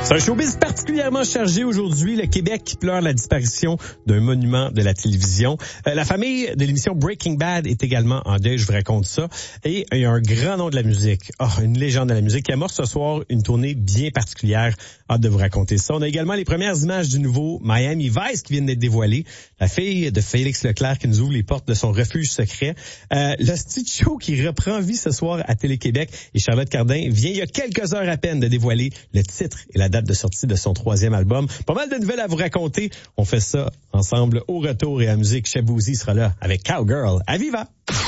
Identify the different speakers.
Speaker 1: C'est un showbiz particulièrement chargé aujourd'hui. Le Québec pleure la disparition d'un monument de la télévision. La famille de l'émission Breaking Bad est également en deuil, je vous raconte ça. Et il y a un grand nom de la musique, une légende de la musique qui amorce ce soir une tournée bien particulière. Hâte de vous raconter ça. On a également les premières images du nouveau Miami Vice qui viennent d'être dévoilées. La fille de Félix Leclerc qui nous ouvre les portes de son refuge secret. Le Stitch Show qui reprend vie ce soir à Télé-Québec. Et Charlotte Cardin vient il y a quelques heures à peine de dévoiler le titre et la date de sortie de son 3e album. Pas mal de nouvelles à vous raconter. On fait ça ensemble au retour et la musique. Chabouzy sera là avec Cowgirl. À Viva!